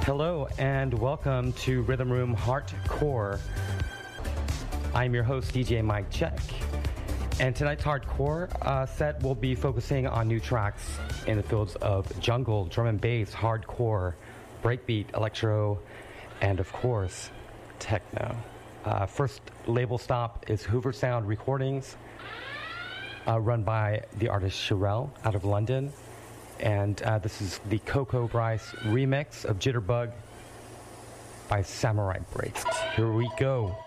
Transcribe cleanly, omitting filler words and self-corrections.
Hello and welcome to Rhythm Room Hardcore. I'm your host, DJ Mike Check. And tonight's hardcore set will be focusing on new tracks in the fields of jungle, drum and bass, hardcore, breakbeat, electro, and of course, techno. First label stop is Hoover Sound Recordings, run by the artist Sherelle out of London. And this is the Coco Bryce remix of Jitterbug by Samurai Breaks. Here we go.